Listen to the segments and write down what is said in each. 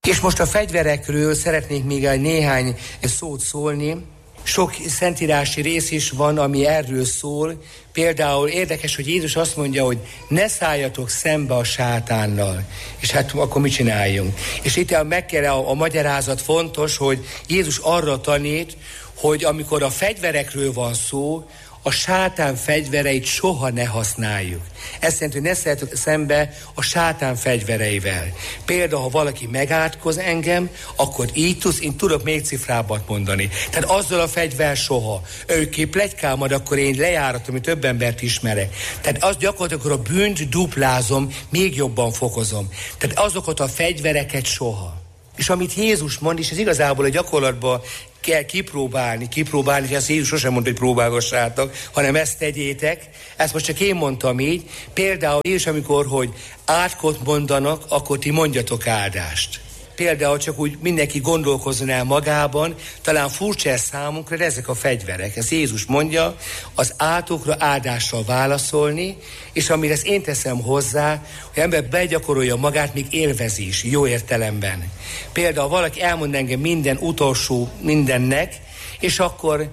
És most a fegyverekről szeretnék még egy néhány szót szólni. Sok szentírási rész is van, ami erről szól. Például érdekes, hogy Jézus azt mondja, hogy ne szálljatok szembe a sátánnal. És hát akkor mit csináljunk? És itt a magyarázat fontos, hogy Jézus arra tanít, hogy amikor a fegyverekről van szó, a sátán fegyvereit soha ne használjuk. Ez jelenti, hogy ne szálljatok szembe a sátán fegyvereivel. Például, ha valaki megátkoz engem, akkor így tudsz, én tudok még cifrábbat mondani. Tehát azzal a fegyver soha. Ők pletykálmad, akkor én lejáratom, hogy több embert ismerek. Tehát az gyakorlatilag a bűnt duplázom, még jobban fokozom. Tehát azokat a fegyvereket soha. És amit Jézus mond, és ez igazából a gyakorlatban kell kipróbálni, és ezt Jézus sosem mondta, hogy próbálgassátok, hanem ezt tegyétek. Ezt most csak én mondtam így. Például Jézus, amikor, hogy átkot mondanak, akkor ti mondjatok áldást. Például csak úgy mindenki gondolkozzon el magában, talán furcsa ez számunkra, de ezek a fegyverek. Ez Jézus mondja, az átokra áldással válaszolni, és amire ezt én teszem hozzá, hogy ember begyakorolja magát, még élvezi is, jó értelemben. Például valaki elmond engem minden utolsó mindennek, és akkor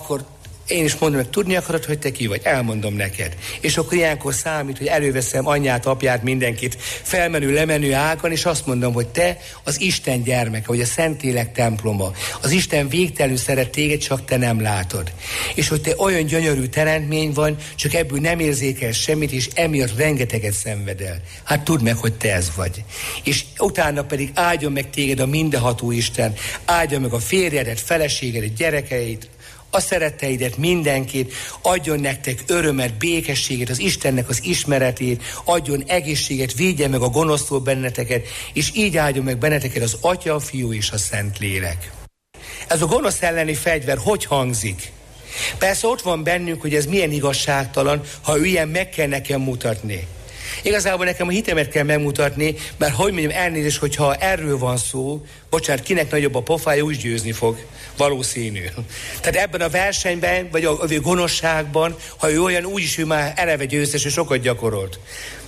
én is mondom, hogy tudni akarod, hogy te ki vagy, elmondom neked. És akkor ilyenkor számít, hogy előveszem anyját, apját, mindenkit felmenő, lemenő ágon, és azt mondom, hogy te az Isten gyermeke, vagy a Szentlélek temploma. Az Isten végtelenül szeret téged, csak te nem látod. És hogy te olyan gyönyörű teremtmény van, csak ebből nem érzékelsz semmit, és emiatt rengeteget szenved el. Hát tudd meg, hogy te ez vagy. És utána pedig áldjon meg téged a mindenható Isten, áldjon meg a férjedet, feleségedet, gyerekeit, a szeretteidet, mindenkit, adjon nektek örömet, békességet, az Istennek az ismeretét, adjon egészséget, védje meg a gonosztól benneteket, és így áldjon meg benneteket az Atya, a Fiú és a Szentlélek. Ez a gonosz elleni fegyver hogy hangzik? Persze ott van bennünk, hogy ez milyen igazságtalan, ha ő ilyen meg kell nekem mutatni. Igazából nekem a hitemet kell megmutatni, mert hogy mondjam, elnézést, hogyha erről van szó, bocsánat, kinek nagyobb a pofája, úgy győzni fog. Valószínű. Tehát ebben a versenyben, vagy a gonoszságban, ha ő olyan, úgyis ő már eleve győztes, és sokat gyakorolt.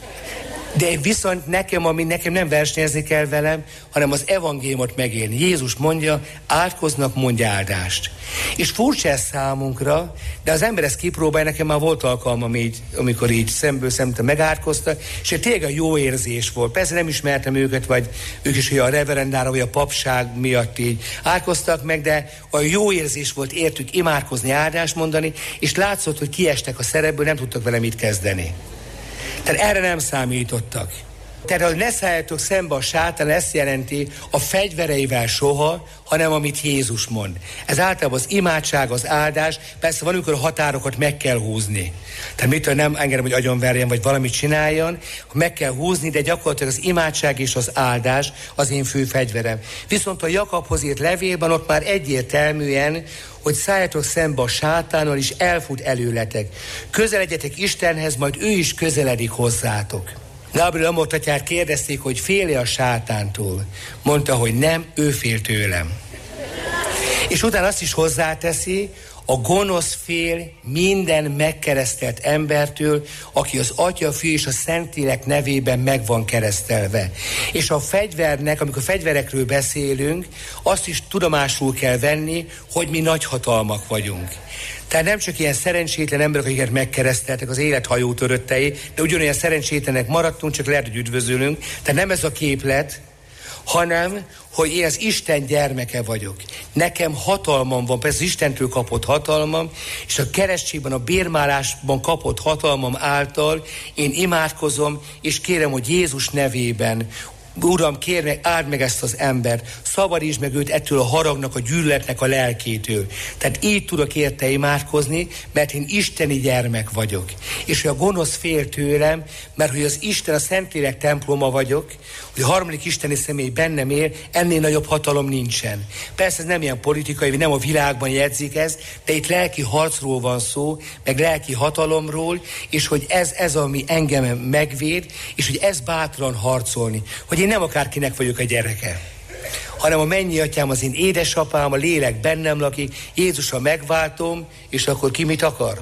De viszont nekem nem versenyezni kell velem, hanem az evangéliumot megélni. Jézus mondja, átkoznak, mondj áldást. És furcsa ez számunkra, de az ember ezt kipróbálja, nekem már volt alkalmam így, amikor így szemből megátkoztak, és tényleg jó érzés volt. Persze nem ismertem őket, vagy ők is a reverendára, vagy a papság miatt így átkoztak meg, de a jó érzés volt értük imádkozni, áldást mondani, és látszott, hogy kiestek a szerepből, nem tudtak vele mit kezdeni. Tehát erre nem számítottak. Tehát, hogy ne szálljatok szembe a sátán, ezt jelenti a fegyvereivel soha, hanem amit Jézus mond. Ez általában az imádság, az áldás, persze van, amikor a határokat meg kell húzni. Tehát mitől nem engedem, hogy agyonverjen, vagy valamit csináljon, meg kell húzni, de gyakorlatilag az imádság és az áldás az én fő fegyverem. Viszont a Jakabhoz írt levélben ott már egyértelműen, hogy szálljatok szembe a sátánnal, és elfut előletek. Közeledjetek Istenhez, majd ő is közeledik hozzátok. Gabriel Amortatyát kérdezték, hogy fél-e a sátántól. Mondta, hogy nem, ő fél tőlem. És utána azt is hozzáteszi, a gonosz fél minden megkeresztelt embertől, aki az Atya, a Fiú és a Szentlélek nevében meg van keresztelve. És a fegyvernek, amikor fegyverekről beszélünk, azt is tudomásul kell venni, hogy mi nagyhatalmak vagyunk. Tehát nem csak ilyen szerencsétlen emberek, akiket megkereszteltek, az élet hajótöröttei, de ugyanolyan szerencsétlenek maradtunk, csak lehet, hogy üdvözölünk. Tehát nem ez a képlet, hanem, hogy én az Isten gyermeke vagyok. Nekem hatalmam van, persze Istentől kapott hatalmam, és a keresztségben, a bérmálásban kapott hatalmam által én imádkozom, és kérem, hogy Jézus nevében, Uram, kérj meg, áld meg ezt az embert, szabadítsd meg őt ettől a haragnak, a gyűlöletnek a lelkétől. Tehát így tudok érte imádkozni, mert én isteni gyermek vagyok. És hogy a gonosz fél tőlem, mert hogy az Isten, a Szentlélek temploma vagyok, hogy a harmadik isteni személy bennem él, ennél nagyobb hatalom nincsen. Persze ez nem ilyen politikai, nem a világban jegyzik ez, de itt lelki harcról van szó, meg lelki hatalomról, és hogy ez ami engem megvéd, és hogy ez bátran harcolni. Hogy én nem akárkinek vagyok a gyereke, hanem a mennyi atyám az én édesapám, a lélek bennem lakik, Jézusra megváltom, és akkor ki mit akar?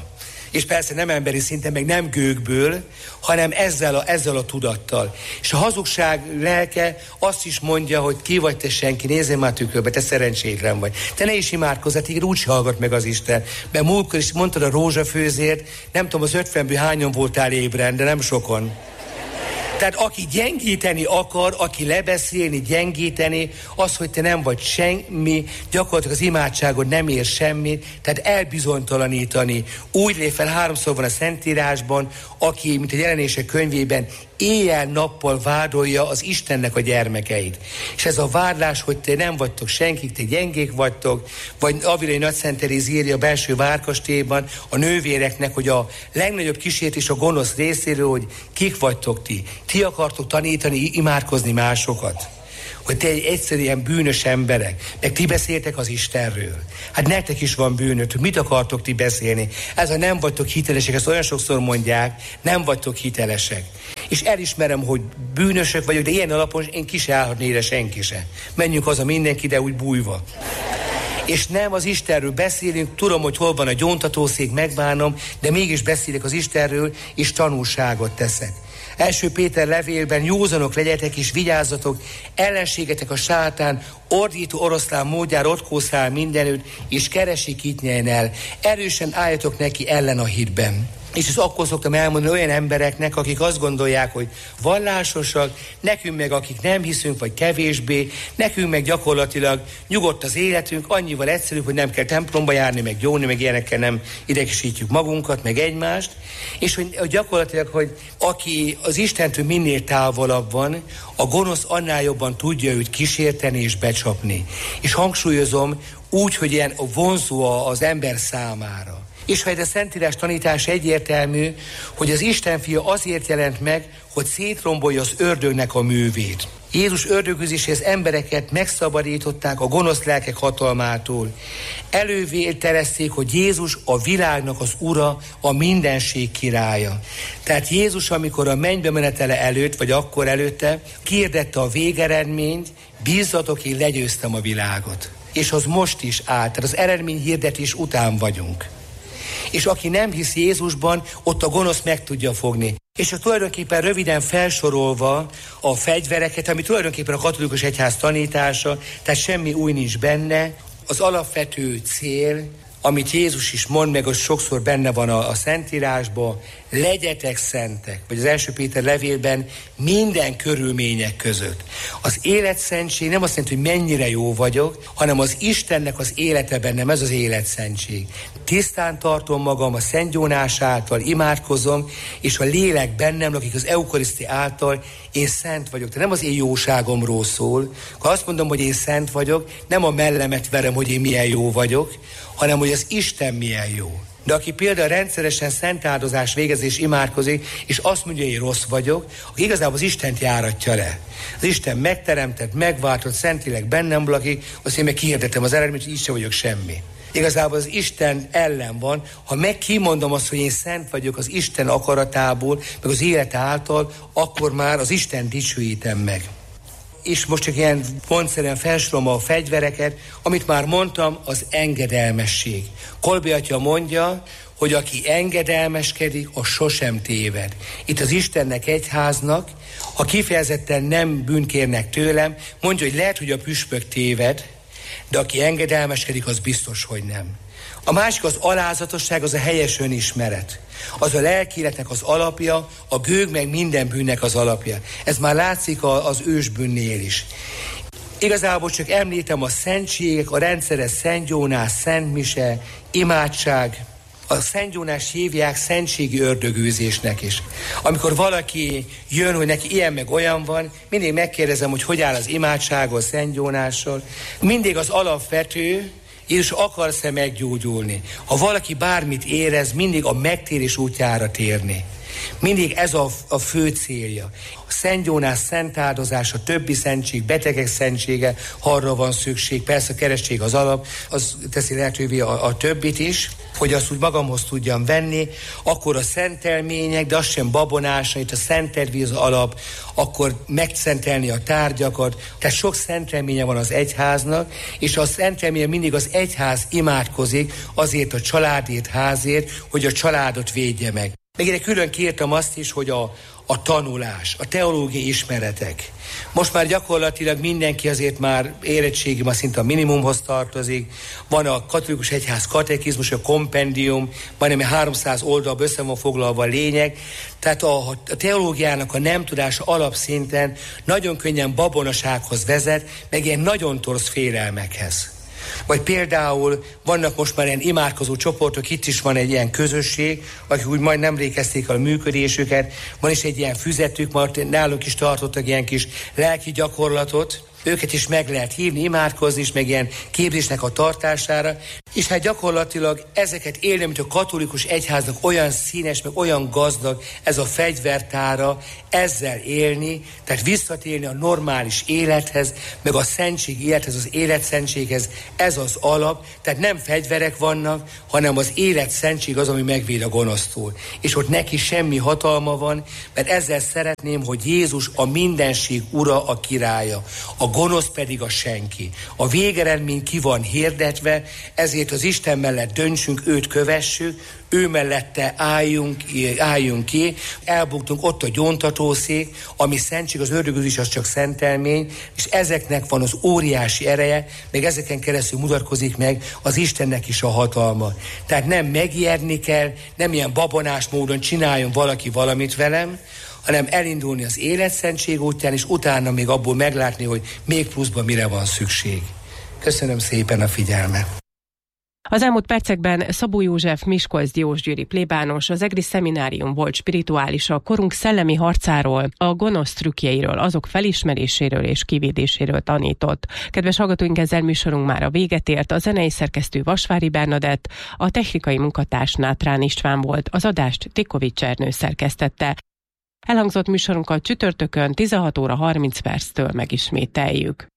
És persze nem emberi szinten, meg nem gőgből, hanem ezzel a tudattal. És a hazugság lelke azt is mondja, hogy ki vagy te senki, nézzél már tükörbe, te szerencsétlen vagy. Te ne is imádkozzál, téged úgy hallgat meg az Isten. Mert múltkor is mondtad a rózsafőzért, nem tudom, az 50-ből hányan voltál ébren, de nem sokon. Tehát aki gyengíteni akar, aki lebeszélni, gyengíteni, az, hogy te nem vagy semmi, gyakorlatilag az imádságod nem ér semmit, tehát elbizonytalanítani. Úgy lép fel, 3-szor van a Szentírásban, aki, mint a Jelenések könyvében, éjjel-nappal vádolja az Istennek a gyermekeit. És ez a vádlás, hogy te nem vagytok senkik, te gyengék vagytok, vagy Avilai Nagy Szent Teréz írja a belső várkastélyban a nővéreknek, hogy a legnagyobb kísértés a gonosz részéről, hogy kik vagytok ti. Ti akartok tanítani, imádkozni másokat. Hogy te egy egyszerűen bűnös emberek, meg ti beszéltek az Istenről. Hát nektek is van bűnötök, mit akartok ti beszélni? Ez a nem vagytok hitelesek, ezt olyan sokszor mondják, nem vagytok hitelesek. És elismerem, hogy bűnösök vagyok, de ilyen alapon én ki se állhatni ide senki se. Menjünk haza mindenki, de úgy bújva. És nem az Istenről beszélünk, tudom, hogy hol van a gyóntatószék, megbánom, de mégis beszélek az Istenről, és tanulságot teszek. 1. Péter levélben józanok legyetek és vigyázzatok, ellenségetek a sátán, ordító oroszlán módjára ott kószál mindenütt, és keresi, kit nyeljen el. Erősen álljatok neki ellen a hitben. És ezt akkor szoktam elmondani olyan embereknek, akik azt gondolják, hogy vallásosak, nekünk meg akik nem hiszünk, vagy kevésbé, nekünk meg gyakorlatilag nyugodt az életünk, annyival egyszerűbb, hogy nem kell templomba járni, meg gyónni, meg ilyenekkel nem idegesítjük magunkat, meg egymást. És hogy gyakorlatilag, hogy aki az Istentől minél távolabb van, a gonosz annál jobban tudja őt kísérteni és becsapni. És hangsúlyozom úgy, hogy ilyen vonzó az ember számára. És ha ez a Szentírás tanítás egyértelmű, hogy az Isten fia azért jelent meg, hogy szétrombolja az ördögnek a művét. Jézus ördögüzéséhez embereket megszabadították a gonosz lelkek hatalmától. Elővéltelezték, hogy Jézus a világnak az ura, a mindenség királya. Tehát Jézus, amikor a mennybe menetele előtt, vagy akkor előtte, kiirdette a végeredményt, bízzatok, én legyőztem a világot. És az most is áll, tehát az eredmény hirdetés után vagyunk. És aki nem hisz Jézusban, ott a gonosz meg tudja fogni. És tulajdonképpen röviden felsorolva a fegyvereket, ami tulajdonképpen a katolikus egyház tanítása, tehát semmi új nincs benne, az alapvető cél, amit Jézus is mond, meg az sokszor benne van a Szentírásban, legyetek szentek, vagy az 1. Péter levélben minden körülmények között. Az életszentség nem azt jelenti, hogy mennyire jó vagyok, hanem az Istennek az élete bennem, ez az életszentség. Tisztán tartom magam a szentgyónás által, imádkozom, és a lélek bennem lakik az eukarisztia által, én szent vagyok. De nem az én jóságomról szól. Ha azt mondom, hogy én szent vagyok, nem a mellemet verem, hogy én milyen jó vagyok, hanem hogy az Isten milyen jó. De aki például rendszeresen szentáldozás végezés imádkozik, és azt mondja, hogy én rossz vagyok, akkor igazából az Istent járatja le. Az Isten megteremtett, megváltott, szentileg bennem lakik, azt én meg kihirdetem az eredményt, hogy így sem vagyok semmi. Igazából az Isten ellen van, ha kimondom azt, hogy én szent vagyok az Isten akaratából, meg az élete által, akkor már az Isten dicsőítem meg. És most csak ilyen pontszerűen felsorolom a fegyvereket, amit már mondtam, az engedelmesség. Kolbe atya mondja, hogy aki engedelmeskedik, az sosem téved. Itt az Istennek, egyháznak, ha kifejezetten nem bűnkérnek tőlem, mondja, hogy lehet, hogy a püspök téved, de aki engedelmeskedik, az biztos, hogy nem. A másik az alázatosság, az a helyes önismeret. Az a lelkiletnek az alapja, a gőg meg minden bűnnek az alapja. Ez már látszik az ősbűnnél is. Igazából csak említem a szentségek, a rendszeres szentgyónás, szentmise, imádság. A szentgyónást hívják szentségi ördögűzésnek is. Amikor valaki jön, hogy neki ilyen meg olyan van, mindig megkérdezem, hogy áll az imádsággal, szentgyónással. Mindig az alapvető, Jézus akarsz-e meggyógyulni? Ha valaki bármit érez, mindig a megtérés útjára térni. Mindig ez a fő célja. A Szent Jónás szent áldozás, a többi szentség, betegek szentsége, arra van szükség. Persze a keresztség az alap, az teszi lehetővé a többit is, hogy azt úgy magamhoz tudjam venni, akkor a szentelmények, de az sem babonása, itt a szentelvi az alap, akkor megszentelni a tárgyakat, tehát sok szentelménye van az egyháznak, és a szentelménye mindig az egyház imádkozik azért a családért, házért, hogy a családot védje meg. Meg ide külön kértem azt is, hogy a tanulás, a teológiai ismeretek. Most már gyakorlatilag mindenki azért már érettségi, ma szinte a minimumhoz tartozik. Van a katolikus egyház katekizmus, a kompendium, majdnem 300 oldalban össze van foglalva a lényeg. Tehát a teológiának a nem tudása alapszinten nagyon könnyen babonasághoz vezet, meg ilyen nagyon torz félelmekhez. Vagy például vannak most már ilyen imádkozó csoportok, itt is van egy ilyen közösség, akik úgy majd nemrég kezdték a működésüket, van is egy ilyen füzetük, mert nálunk is tartottak ilyen kis lelki gyakorlatot, őket is meg lehet hívni, imádkozni is, meg ilyen képzésnek a tartására, és hát gyakorlatilag ezeket élni, mint a katolikus egyháznak olyan színes, meg olyan gazdag ez a fegyvertára, ezzel élni, tehát visszatérni a normális élethez, meg a szentség élethez, az életszentséghez, ez az alap, tehát nem fegyverek vannak, hanem az életszentség az, ami megvéd a gonosztól. És ott neki semmi hatalma van, mert ezzel szeretném, hogy Jézus a mindenség ura, a királya, a gonosz pedig a senki. A végeredmény ki van hirdetve, ezért az Isten mellett döntsünk, őt kövessük, ő mellette álljunk ki, elbuktunk ott a gyóntatószék, ami szentség, az ördögüz is az csak szentelmény, és ezeknek van az óriási ereje, meg ezeken keresztül mutatkozik meg az Istennek is a hatalma. Tehát nem megijedni kell, nem ilyen babonás módon csináljon valaki valamit velem, hanem elindulni az életszentség útján, és utána még abból meglátni, hogy még pluszban mire van szükség. Köszönöm szépen a figyelmet! Az elmúlt percekben Szabó József Miskolc diósgyőri plébános, az EGRI szeminárium volt spirituális a korunk szellemi harcáról, a gonosz trükkjeiről, azok felismeréséről és kivédéséről tanított. Kedves hallgatóink, ezzel műsorunk már a véget ért. A zenei szerkesztő Vasvári Bernadett, a technikai munkatárs Nátrán István volt, az adást Tikovics Ernő szerkesztette. Elhangzott műsorunkat csütörtökön 16 óra 30 perctől megismételjük.